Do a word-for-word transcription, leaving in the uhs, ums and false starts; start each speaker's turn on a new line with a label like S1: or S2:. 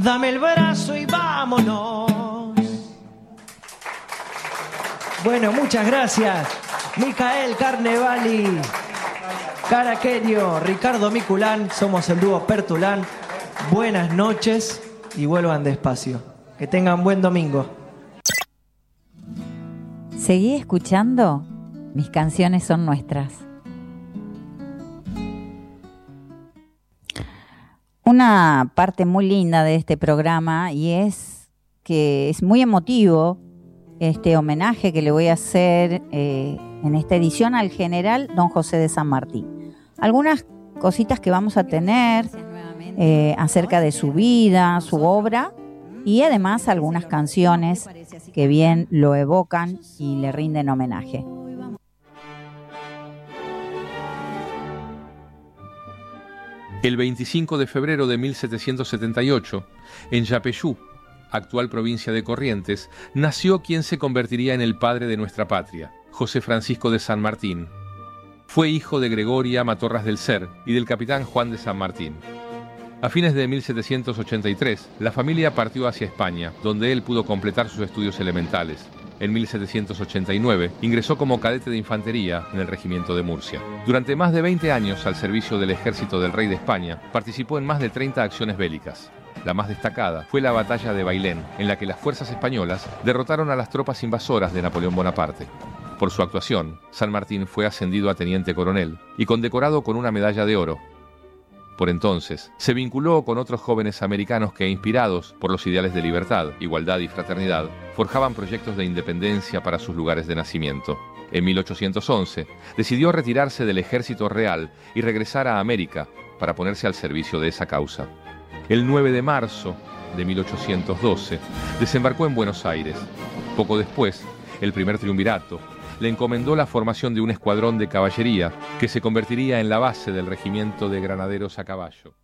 S1: Dame el brazo y vámonos. Bueno, muchas gracias. Micael Carnevali, Caraqueño, Ricardo Miculán, somos el dúo Pertulán. Buenas noches y vuelvan despacio. Que tengan buen domingo.
S2: Seguí escuchando. Mis canciones son nuestras. Una parte muy linda de este programa y es que es muy emotivo este homenaje que le voy a hacer eh, en esta edición al general Don José de San Martín. Algunas cositas que vamos a tener eh, acerca de su vida, su obra y además algunas canciones que bien lo evocan y le rinden homenaje.
S3: El veinticinco de febrero de mil setecientos setenta y ocho, en Yapeyú, actual provincia de Corrientes, nació quien se convertiría en el padre de nuestra patria, José Francisco de San Martín. Fue hijo de Gregoria Matorras del Ser y del capitán Juan de San Martín. A fines de mil setecientos ochenta y tres, la familia partió hacia España, donde él pudo completar sus estudios elementales. En mil setecientos ochenta y nueve ingresó como cadete de infantería en el regimiento de Murcia. Durante más de veinte años al servicio del ejército del rey de España, participó en más de treinta acciones bélicas. La más destacada fue la batalla de Bailén, en la que las fuerzas españolas derrotaron a las tropas invasoras de Napoleón Bonaparte. Por su actuación, San Martín fue ascendido a teniente coronel y condecorado con una medalla de oro. Por entonces, se vinculó con otros jóvenes americanos que, inspirados por los ideales de libertad, igualdad y fraternidad, forjaban proyectos de independencia para sus lugares de nacimiento. En mil ochocientos once, decidió retirarse del ejército real y regresar a América para ponerse al servicio de esa causa. El nueve de marzo de mil ochocientos doce, desembarcó en Buenos Aires. Poco después, el primer triunvirato le encomendó la formación de un escuadrón de caballería que se convertiría en la base del regimiento de granaderos a caballo.